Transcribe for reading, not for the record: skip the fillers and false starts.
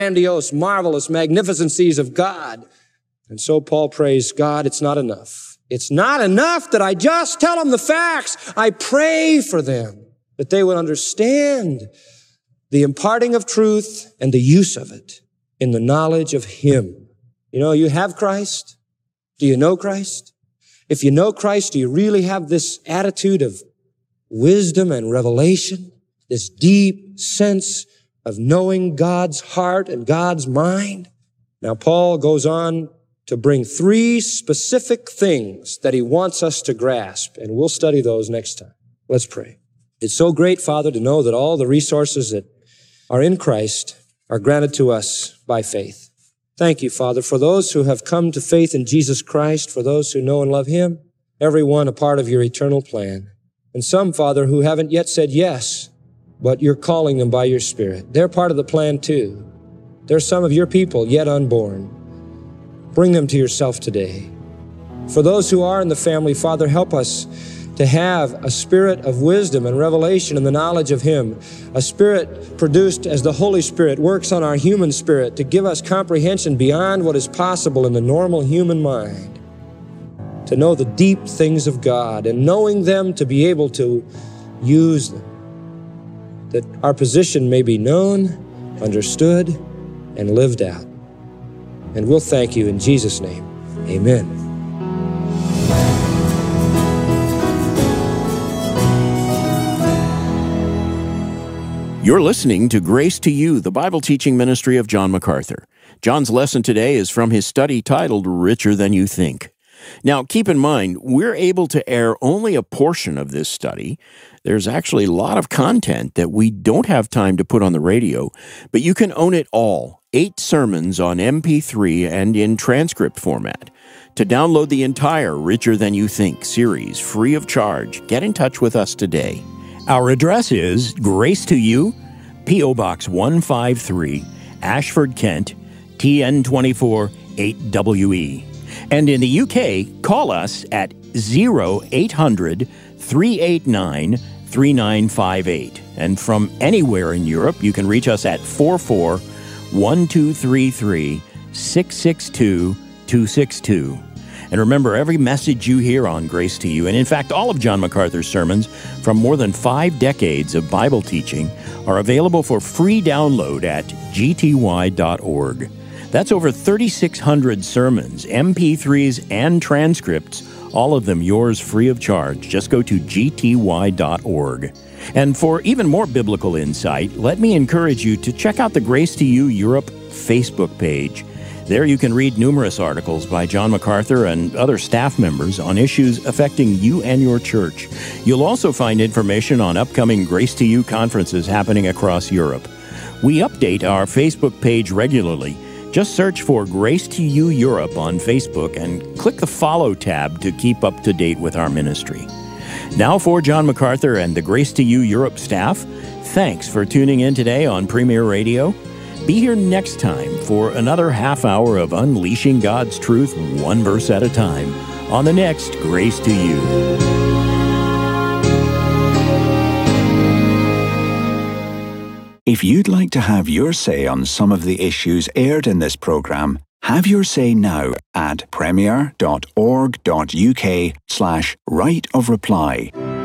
grandiose, marvelous magnificencies of God. And so Paul prays, God, it's not enough. It's not enough that I just tell them the facts. I pray for them, that they would understand the imparting of truth and the use of it in the knowledge of Him. You know, you have Christ. Do you know Christ? If you know Christ, do you really have this attitude of wisdom and revelation, this deep sense of knowing God's heart and God's mind? Now, Paul goes on to bring 3 specific things that he wants us to grasp, and we'll study those next time. Let's pray. It's so great, Father, to know that all the resources that are in Christ are granted to us by faith. Thank you, Father, for those who have come to faith in Jesus Christ, for those who know and love Him, everyone a part of your eternal plan. And some, Father, who haven't yet said yes, but you're calling them by your Spirit. They're part of the plan too. There's some of your people yet unborn. Bring them to yourself today. For those who are in the family, Father, help us to have a spirit of wisdom and revelation in the knowledge of Him, a spirit produced as the Holy Spirit works on our human spirit to give us comprehension beyond what is possible in the normal human mind, to know the deep things of God, and knowing them to be able to use them, that our position may be known, understood, and lived out. And we'll thank you in Jesus' name. Amen. You're listening to Grace to You, the Bible teaching ministry of John MacArthur. John's lesson today is from his study titled Richer Than You Think. Now, keep in mind, we're able to air only a portion of this study. There's actually a lot of content that we don't have time to put on the radio, but you can own it all, 8 sermons on MP3 and in transcript format. To download the entire Richer Than You Think series free of charge, get in touch with us today. Our address is Grace to You, P.O. Box 153, Ashford, Kent, TN24 8WE. And in the UK, call us at 0800 389 3958. And from anywhere in Europe, you can reach us at 44 1233 662 262. And remember, every message you hear on Grace to You, and in fact all of John MacArthur's sermons from more than 5 decades of Bible teaching, are available for free download at gty.org. That's over 3,600 sermons, MP3s, and transcripts, all of them yours free of charge. Just go to gty.org. And for even more biblical insight, let me encourage you to check out the Grace to You Europe Facebook page. There you can read numerous articles by John MacArthur and other staff members on issues affecting you and your church. You'll also find information on upcoming Grace to You conferences happening across Europe. We update our Facebook page regularly. Just search for Grace to You Europe on Facebook and click the Follow tab to keep up to date with our ministry. Now for John MacArthur and the Grace to You Europe staff, thanks for tuning in today on Premier Radio. Be here next time for another half hour of unleashing God's truth one verse at a time on the next Grace to You. If you'd like to have your say on some of the issues aired in this program, have your say now at premier.org.uk/right of reply.